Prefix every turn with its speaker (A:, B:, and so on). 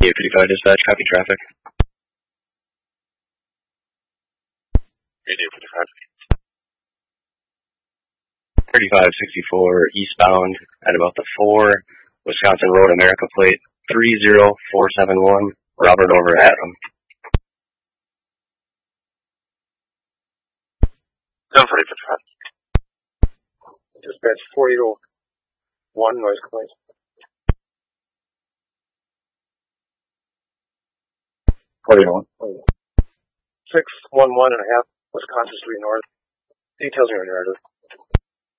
A: 855 dispatch, copy traffic. 3564 eastbound at about the 4 Wisconsin Road, America plate 30471, Robert over Adam.
B: 745. Dispatch 401, noise complaint.
C: 401.
B: 611 and a half, Wisconsin Street North. Details in your narrative.